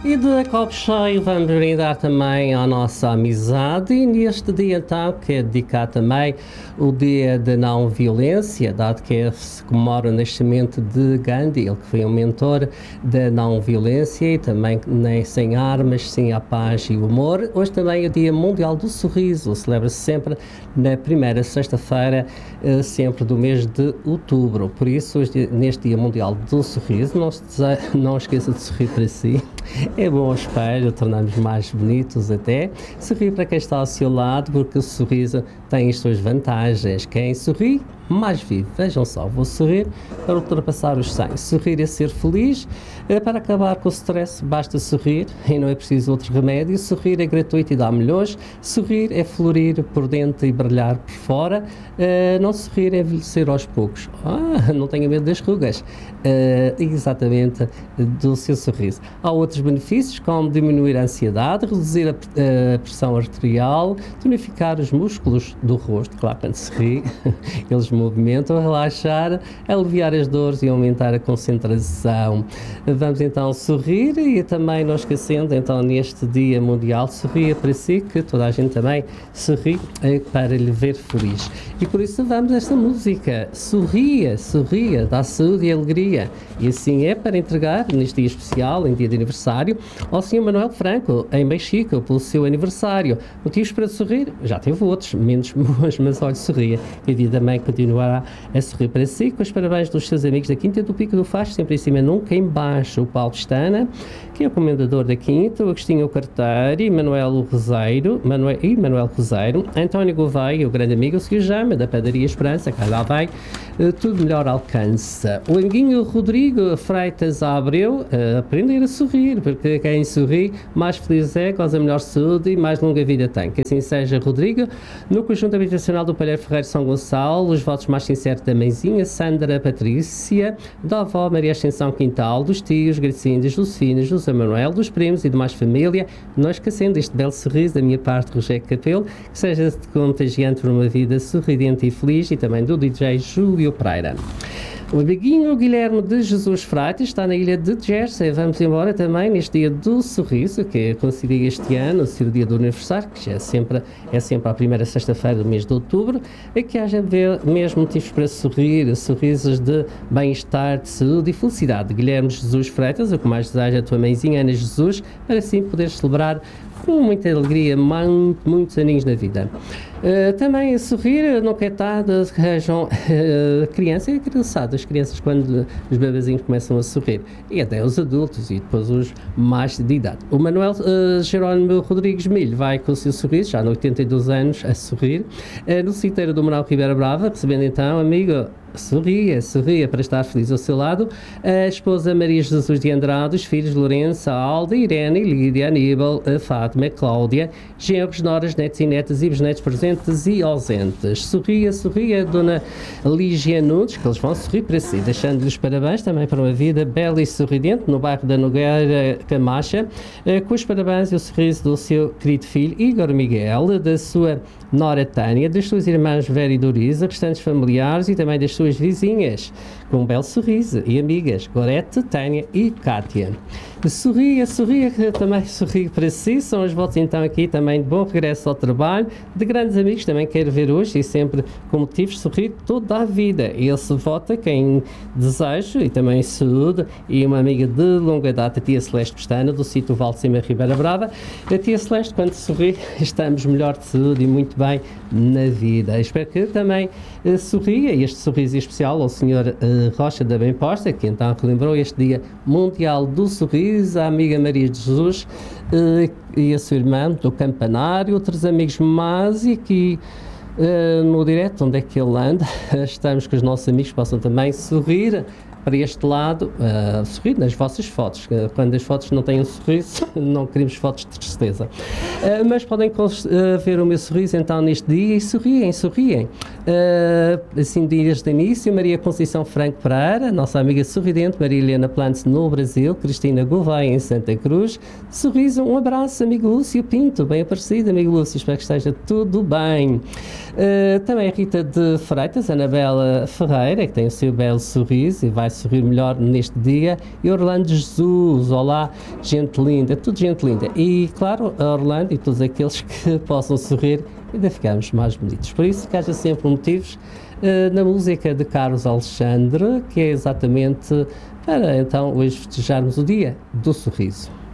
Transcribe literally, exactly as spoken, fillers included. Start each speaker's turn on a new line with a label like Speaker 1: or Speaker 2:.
Speaker 1: E de copo cheio vamos brindar também à nossa amizade e neste dia então que é dedicado também o dia da não violência, dado que se comemora o nascimento de Gandhi, ele que foi um mentor da não violência e também nem sem armas, sim a paz e o amor. Hoje também é o Dia Mundial do Sorriso, celebra-se sempre na primeira sexta-feira, sempre do mês de outubro. Por isso, hoje, neste Dia Mundial do Sorriso, não, se, não esqueça de sorrir para si. É bom ao espelho, tornamos mais bonitos até. Sorrir para quem está ao seu lado, porque o sorriso tem as suas vantagens. Quem sorri, mais vive. Vejam só, vou sorrir para ultrapassar os cem. Sorrir é ser feliz. Para acabar com o stress, basta sorrir e não é preciso outros remédios. Sorrir é gratuito e dá milhões. Sorrir é florir por dentro e brilhar por fora. Uh, não sorrir é envelhecer aos poucos. Ah, não tenha medo das rugas. Uh, exatamente do seu sorriso. Há outros benefícios, como diminuir a ansiedade, reduzir a, a pressão arterial, tonificar os músculos do rosto. Claro, quando se ri, eles movimentam, relaxar, aliviar as dores e aumentar a concentração. Vamos então sorrir e também não esquecendo, então, neste Dia Mundial, sorria para si, que toda a gente também sorri para lhe ver feliz. E por isso vamos a esta música. Sorria, sorria, dá saúde e alegria. E assim é para entregar, neste dia especial, em dia de aniversário, ao senhor Manuel Franco, em Mexico, pelo seu aniversário. Motivos para sorrir? Já teve outros, menos bons, mas olha, sorria. E o dia também continuará a sorrir para si, com os parabéns dos seus amigos da Quinta do Pico do Facho, sempre em cima, nunca em baixo. O Paulo Pestana, que é o comendador da Quinta, o Agostinho Carteiro, Manuel Roseiro, Manuel, e Manuel Roseiro, António Gouveia, o grande amigo, o Sr. Jama, da Padaria Esperança, que lá vai, uh, tudo melhor alcança. O amiguinho Rodrigo Freitas Abreu, uh, aprender a sorrir, porque quem sorri, mais feliz é, goza melhor saúde e mais longa vida tem. Que assim seja, Rodrigo. No conjunto habitacional do Palheiro Ferreiro São Gonçalo, os votos mais sinceros da mãezinha Sandra Patrícia, da avó Maria Ascensão Quintal, dos tios Gracinda, Josefina, José Manuel, dos primos e demais família, não esquecendo este belo sorriso da minha parte, Rogério Capelo, que seja contagiante por uma vida sorridente e feliz, e também do D J Júlio Pereira. O amiguinho Guilherme de Jesus Freitas está na ilha de Jersey. Vamos embora também neste dia do sorriso, que coincide este ano, o seu dia do aniversário, que já é sempre, é sempre a primeira sexta-feira do mês de outubro, e que haja mesmo motivos para sorrir, sorrisos de bem-estar, de saúde e felicidade. Guilherme Jesus Freitas, o que mais deseja a tua mãezinha Ana Jesus, para assim poderes celebrar com muita alegria, muito, muitos aninhos na vida. Uh, também a sorrir, não quer estar, sejam uh, crianças e criançadas, as crianças quando os bebezinhos começam a sorrir, e até os adultos e depois os mais de idade. O Manuel uh, Jerónimo Rodrigues Milho vai com o seu sorriso, já no oitenta e dois anos, a sorrir, uh, no cemitério do Manuel Ribeira Brava, recebendo então, amigo, sorria, sorria para estar feliz ao seu lado, a esposa Maria Jesus de Andrade, os filhos Lourenço, Alda, Irene, Lídia, Aníbal, Fátima, Cláudia, genros, noras, netos e netas e bisnetos presentes e ausentes. Sorria, sorria, Dona Lígia Nunes, que eles vão sorrir para si, deixando-lhes parabéns também para uma vida bela e sorridente no bairro da Nogueira Camacha, com os parabéns e o sorriso do seu querido filho Igor Miguel, da sua nora Tânia, das suas irmãs Vera e Doriza, restantes familiares e também das suas vizinhas, com um belo sorriso, e amigas, Gorete, Tânia e Cátia. Sorria, sorria, que também sorri para si, são os votos então aqui também de bom regresso ao trabalho, de grandes amigos também quero ver hoje e sempre com motivos de sorrir toda a vida. E ele se vota quem desejo e também saúde, e uma amiga de longa data, a tia Celeste Pestana, do sítio Valdecima Ribeira Brava. A tia Celeste, quando sorri, estamos melhor de saúde e muito bem na vida. Espero que também uh, sorria, e este sorriso especial ao senhor uh, Rocha da Bem Posta, que então relembrou este Dia Mundial do Sorriso, a amiga Maria de Jesus uh, e a sua irmã do Campanário, outros amigos mais, e aqui uh, no direto onde é que ele anda, estamos com os nossos amigos que possam também sorrir para este lado, uh, sorrir nas vossas fotos. Uh, quando as fotos não têm um sorriso, não queremos fotos de tristeza. Uh, mas podem uh, ver o meu sorriso então neste dia e sorriem, sorriem. Uh, assim, dias de início, Maria Conceição Franco Pereira, nossa amiga sorridente, Maria Helena Plantes no Brasil, Cristina Gouveia em Santa Cruz. Sorriso, um abraço, amigo Lúcio Pinto, bem aparecido, amigo Lúcio, espero que esteja tudo bem. Uh, também a Rita de Freitas, Anabela Ferreira, que tem o seu belo sorriso e vai sorrir melhor neste dia. E Orlando Jesus, olá, gente linda, tudo gente linda. E claro, a Orlando e todos aqueles que possam sorrir, ainda ficamos mais bonitos. Por isso, que haja sempre motivos uh, na música de Carlos Alexandre, que é exatamente para então hoje festejarmos o dia do sorriso.